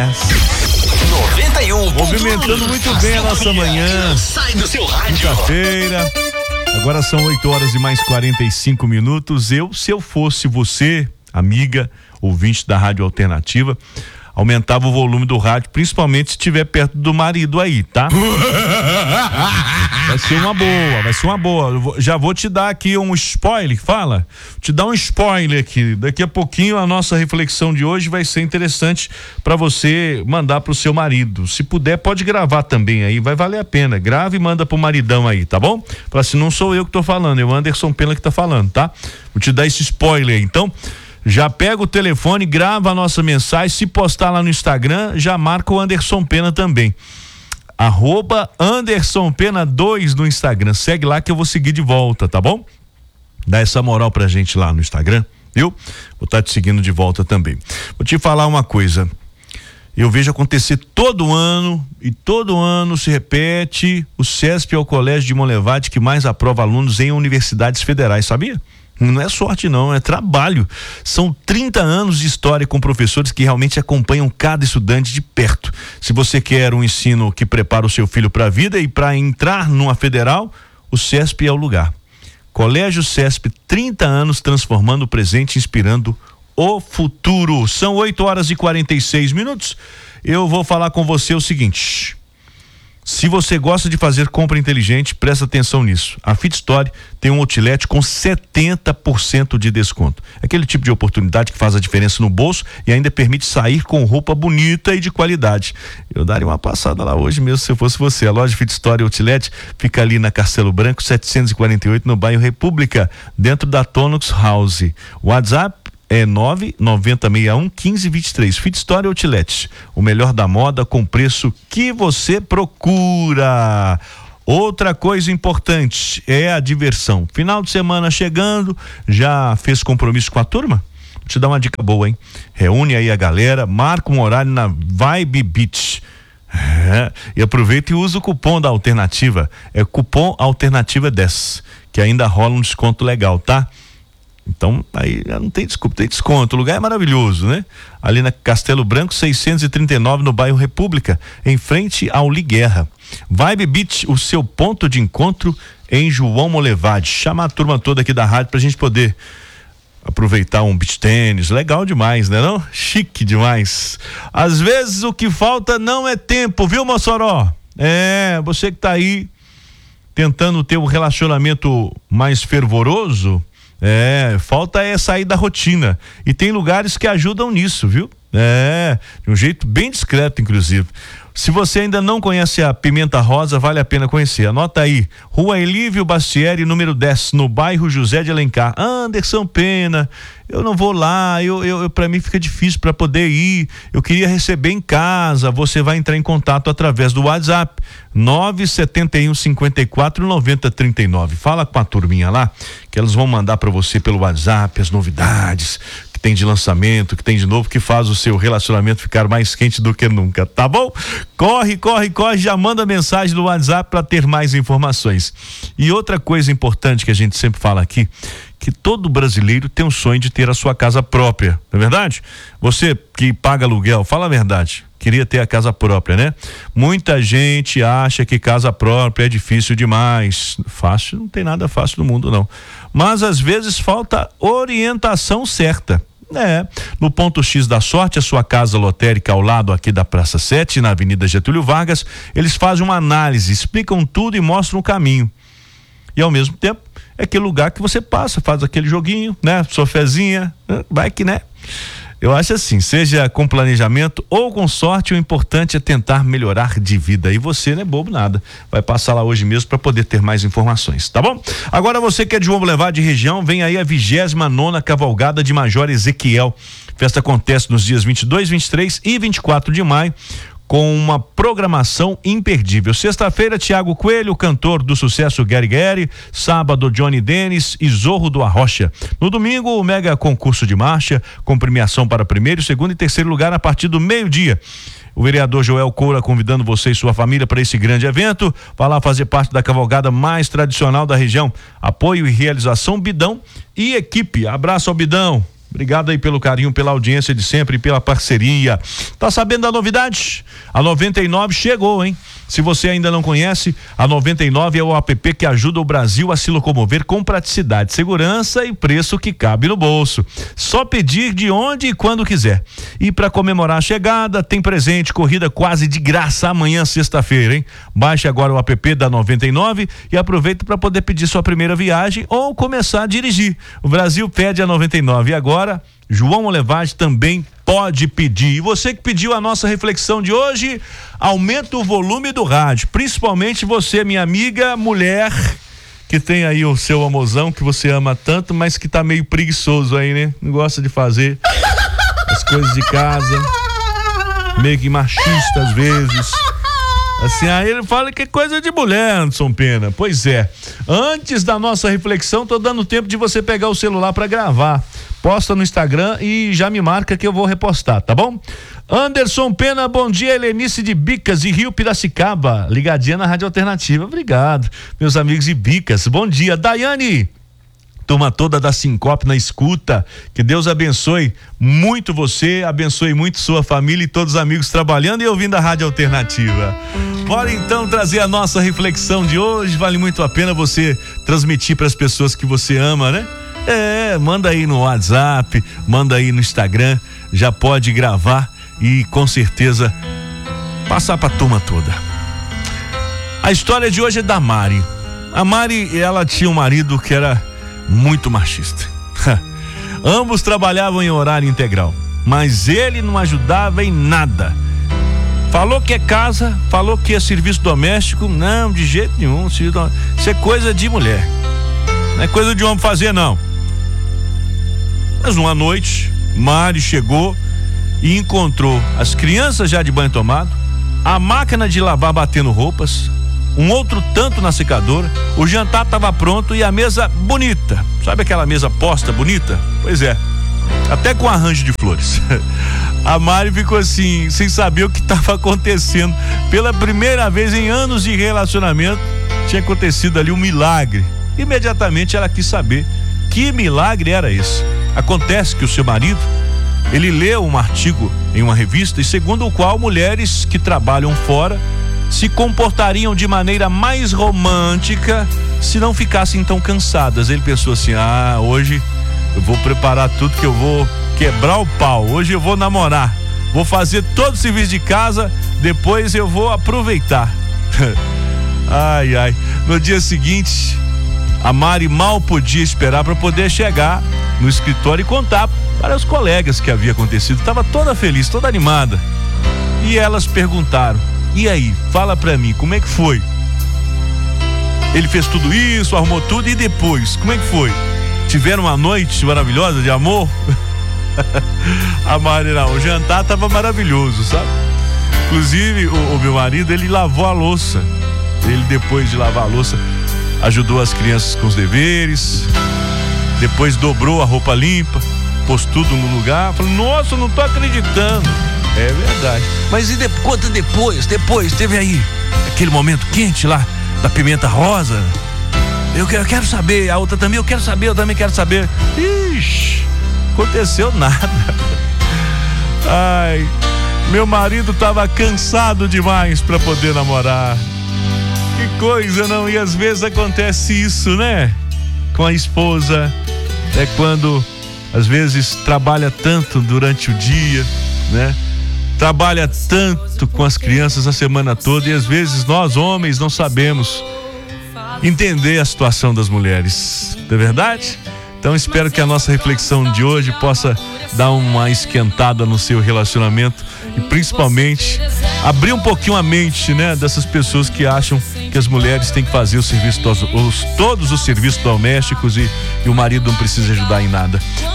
91. Movimentando muito bem a nossa manhã. Sai do seu rádio. Quinta-feira. Agora são 8 horas e mais 45 minutos. Se eu fosse você, amiga, ouvinte da Rádio Alternativa, aumentava o volume do rádio, principalmente se estiver perto do marido aí, tá? Vai ser uma boa. Já vou te dar aqui um spoiler, te dar um spoiler aqui. Daqui a pouquinho a nossa reflexão de hoje vai ser interessante para você mandar pro seu marido. Se puder, pode gravar também aí, vai valer a pena. Grave e manda pro maridão aí, tá bom? Pra assim, não sou eu que tô falando, é o Anderson Pena que tá falando, tá? Vou te dar esse spoiler aí, então. Já pega o telefone, grava a nossa mensagem, se postar lá no Instagram, já marca o Anderson Pena também. @AndersonPena2 no Instagram. Segue lá que eu vou seguir de volta, tá bom? Dá essa moral pra gente lá no Instagram, viu? Vou estar te seguindo de volta também. Vou te falar uma coisa. Eu vejo acontecer todo ano, e todo ano se repete, o CESP é o colégio de Monlevade que mais aprova alunos em universidades federais, sabia? Não é sorte não, é trabalho. São 30 anos de história com professores que realmente acompanham cada estudante de perto. Se você quer um ensino que prepara o seu filho para a vida e para entrar numa federal, o CESP é o lugar. Colégio CESP, 30 anos transformando o presente, inspirando o futuro. São 8 horas e 46 minutos. Eu vou falar com você o seguinte: se você gosta de fazer compra inteligente, presta atenção nisso. A Fit Store tem um outlet com 70% de desconto. Aquele tipo de oportunidade que faz a diferença no bolso e ainda permite sair com roupa bonita e de qualidade. Eu daria uma passada lá hoje mesmo se eu fosse você. A loja Fit Store Outlet fica ali na Castelo Branco 748, no bairro República, dentro da Tonox House. WhatsApp é 99061-1523. Fit Store Outlet, o melhor da moda com preço que você procura. Outra coisa importante é a diversão. Final de semana chegando, já fez compromisso com a turma? Vou te dar uma dica boa, hein? Reúne aí a galera, marca um horário na Vibe Beach. E aproveita e usa o cupom da Alternativa. É cupom Alternativa 10, que ainda rola um desconto legal, tá? Então, aí já não tem desculpa, tem desconto. O lugar é maravilhoso, né? Ali na Castelo Branco 639, no bairro República, em frente ao Liguerra. Vibe Beach, o seu ponto de encontro em João Monlevade. Chama a turma toda aqui da rádio pra gente poder aproveitar um beach tênis. Legal demais, né não? Chique demais. Às vezes o que falta não é tempo, viu, Mossoró? Você que tá aí tentando ter um relacionamento mais fervoroso, falta sair da rotina. E tem lugares que ajudam nisso, viu? De um jeito bem discreto, inclusive. Se você ainda não conhece a Pimenta Rosa, vale a pena conhecer. Anota aí, Rua Elívio Bastieri, número 10, no bairro José de Alencar. Anderson Pena, eu não vou lá, pra mim fica difícil para poder ir, eu queria receber em casa. Você vai entrar em contato através do WhatsApp 971549039. Fala com a turminha lá, que elas vão mandar para você pelo WhatsApp as novidades que tem de lançamento, que tem de novo, que faz o seu relacionamento ficar mais quente do que nunca, tá bom? Corre, já manda mensagem no WhatsApp para ter mais informações. E outra coisa importante que a gente sempre fala aqui, que todo brasileiro tem um sonho de ter a sua casa própria, não é verdade? Você que paga aluguel, fala a verdade, queria ter a casa própria, né? Muita gente acha que casa própria é difícil demais. Fácil, não tem nada fácil no mundo não, mas às vezes falta orientação certa. No Ponto X da Sorte, a sua casa lotérica ao lado aqui da Praça 7, na Avenida Getúlio Vargas, eles fazem uma análise, explicam tudo e mostram o caminho. E ao mesmo tempo, é aquele lugar que você passa, faz aquele joguinho, né? Sofezinha, vai que, né? Eu acho assim, seja com planejamento ou com sorte, o importante é tentar melhorar de vida. E você não é bobo nada. Vai passar lá hoje mesmo para poder ter mais informações, tá bom? Agora você que é de João Monlevade região, vem aí a 29ª Cavalgada de Major Ezequiel. Festa acontece nos dias 22, 23 e 24 de maio. Com uma programação imperdível. Sexta-feira, Tiago Coelho, cantor do sucesso Gary Gary. Sábado, Johnny Dennis e Zorro do Arrocha. No domingo, o mega concurso de marcha, com premiação para primeiro, segundo e terceiro lugar a partir do meio-dia. O vereador Joel Coura convidando você e sua família para esse grande evento. Vá lá fazer parte da cavalgada mais tradicional da região. Apoio e realização Bidão e equipe. Abraço ao Bidão. Obrigado aí pelo carinho, pela audiência de sempre e pela parceria. Tá sabendo da novidade? A 99 chegou, hein? Se você ainda não conhece, a 99 é o app que ajuda o Brasil a se locomover com praticidade, segurança e preço que cabe no bolso. Só pedir de onde e quando quiser. E para comemorar a chegada, tem presente, corrida quase de graça amanhã, sexta-feira, hein? Baixe agora o app da 99 e aproveite para poder pedir sua primeira viagem ou começar a dirigir. O Brasil pede a 99 e agora João Olevage também pode pedir. E você que pediu a nossa reflexão de hoje, aumenta o volume do rádio, principalmente você, minha amiga mulher, que tem aí o seu amozão que você ama tanto, mas que tá meio preguiçoso aí, né? Não gosta de fazer as coisas de casa, meio que machista às vezes. Assim, aí ele fala que é coisa de mulher, Anderson Pena. Pois é. Antes da nossa reflexão, tô dando tempo de você pegar o celular para gravar. Posta no Instagram e já me marca que eu vou repostar, tá bom? Anderson Pena, bom dia. Helenice de Bicas e Rio Piracicaba, ligadinha na Rádio Alternativa. Obrigado, meus amigos de Bicas. Bom dia. Daiane, turma toda da Sincope na escuta, que Deus abençoe muito você, abençoe muito sua família e todos os amigos trabalhando e ouvindo a Rádio Alternativa. Bora então trazer a nossa reflexão de hoje. Vale muito a pena você transmitir para as pessoas que você ama, né? Manda aí no WhatsApp, manda aí no Instagram, já pode gravar e com certeza passar pra turma toda. A história de hoje é da Mari. A Mari, ela tinha um marido que era muito machista. Ambos trabalhavam em horário integral, mas ele não ajudava em nada. Falou que é casa, falou que é serviço doméstico, não, de jeito nenhum. Isso é coisa de mulher, não é coisa de homem fazer, não. Mas uma noite, Mari chegou e encontrou as crianças já de banho tomado, a máquina de lavar batendo roupas, um outro tanto na secadora, o jantar estava pronto e a mesa bonita. Sabe aquela mesa posta bonita? Pois é, até com arranjo de flores. A Mari ficou assim, sem saber o que estava acontecendo. Pela primeira vez em anos de relacionamento, tinha acontecido ali um milagre. Imediatamente ela quis saber que milagre era esse. Acontece que o seu marido, ele leu um artigo em uma revista e segundo o qual mulheres que trabalham fora se comportariam de maneira mais romântica se não ficassem tão cansadas. Ele pensou assim, hoje eu vou preparar tudo que eu vou quebrar o pau, hoje eu vou namorar, vou fazer todo o serviço de casa, depois eu vou aproveitar. Ai, no dia seguinte, a Mari mal podia esperar para poder chegar no escritório e contar para os colegas que havia acontecido. Estava toda feliz, toda animada. E elas perguntaram, e aí, fala pra mim, como é que foi? Ele fez tudo isso, arrumou tudo e depois, como é que foi? Tiveram uma noite maravilhosa de amor? A Mari, não, o jantar tava maravilhoso, sabe? Inclusive, o meu marido, ele lavou a louça. Ele, depois de lavar a louça, ajudou as crianças com os deveres, depois dobrou a roupa limpa, pôs tudo no lugar. Falei, nossa, não tô acreditando. É verdade. Mas e conta depois teve aí aquele momento quente lá da pimenta rosa. Eu quero saber, a outra também, eu também quero saber. Ixi, aconteceu nada. Ai, meu marido tava cansado demais pra poder namorar. Que coisa, não? E às vezes acontece isso, né? Com a esposa, quando às vezes trabalha tanto durante o dia, né? Trabalha tanto com as crianças a semana toda e às vezes nós homens não sabemos entender a situação das mulheres, não é verdade? Então espero que a nossa reflexão de hoje possa dar uma esquentada no seu relacionamento e principalmente abrir um pouquinho a mente, né, dessas pessoas que acham que as mulheres têm que fazer todos os serviços domésticos e o marido não precisa ajudar em nada.